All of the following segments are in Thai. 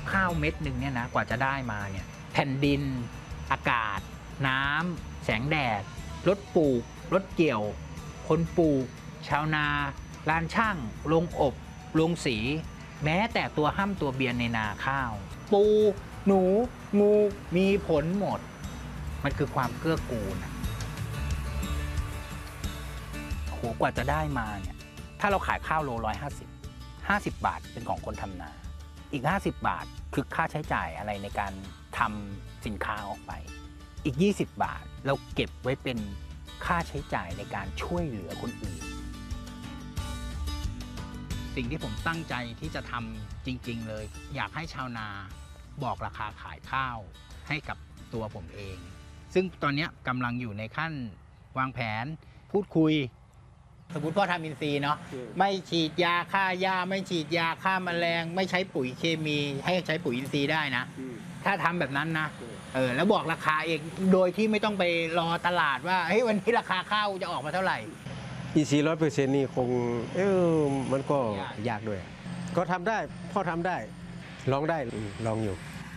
ข้าวเม็ดหนึ่งเนี่ยนะกว่าจะได้มาเนี่ยแผ่นดินอากาศน้ำแสงแดดรถปลูกรถเกี่ยวคนปลูกชาวนาลานช่างโรงอบโรงสีแม้แต่ตัวห้ำตัวเบียนในนาข้าวปูหนูงูมีผลหมดมันคือความเกื้อกูลโหกว่าจะได้มาเนี่ยถ้าเราขายข้าวโล150บาทเป็นของคนทำนาอีก50บาทคือค่าใช้จ่ายอะไรในการทำสินค้าออกไปอีก20บาทเราเก็บไว้เป็นค่าใช้จ่ายในการช่วยเหลือคนอื่นสิ่งที่ผมตั้งใจที่จะทำจริงๆเลยอยากให้ชาวนาบอกราคาขายข้าวให้กับตัวผมเองซึ่งตอนนี้กำลังอยู่ในขั้นวางแผนพูดคุยสมมติพ่อทำอินทรีย์เนาะไม่ฉีดยาฆ่าหญ้าไม่ฉีดยาฆ่าแมลงไม่ใช้ปุ๋ยเคมีให้ใช้ปุ๋ยอินทรีย์ได้นะถ้าทำแบบนั้นนะแล้วบอกราคาเองโดยที่ไม่ต้องไปรอตลาดว่าเฮ้ยวันนี้ราคาข้าวจะออกมาเท่าไหร่อินทรีย์100%นี่คงมันก็ยากด้วยก็ทำได้พ่อทำได้ลองได้ลองอยู่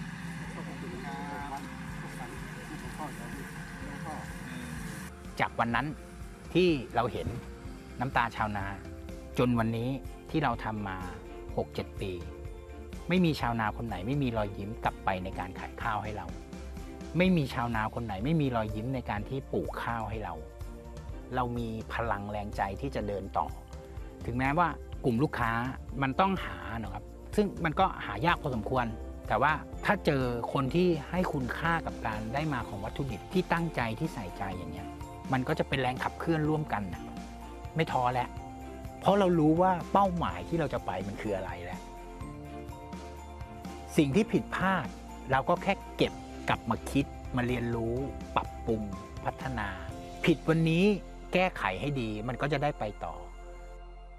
จากวันนั้นที่เราเห็นน้ำตาชาวนาจนวันนี้ที่เราทำมา 6-7 ปีไม่มีชาวนาคนไหนไม่มีรอยยิ้มกลับไปในการขายข้าวให้เราไม่มีชาวนาคนไหนไม่มีรอยยิ้มในการที่ปลูกข้าวให้เรามีพลังแรงใจที่จะเดินต่อถึงแม้ว่ากลุ่มลูกค้ามันต้องหานะครับซึ่งมันก็หายากพอสมควรแต่ว่าถ้าเจอคนที่ให้คุณค่ากับการได้มาของวัตถุดิบที่ตั้งใจที่ใส่ใจอย่างเงี้ยมันก็จะเป็นแรงขับเคลื่อนร่วมกันนะไม่ท้อแล้วเพราะเรารู้ว่าเป้าหมายที่เราจะไปมันคืออะไรแล้วสิ่งที่ผิดพลาดเราก็แค่เก็บกลับมาคิดมาเรียนรู้ปรับปรุงพัฒนาผิดวันนี้แก้ไขให้ดีมันก็จะได้ไปต่อ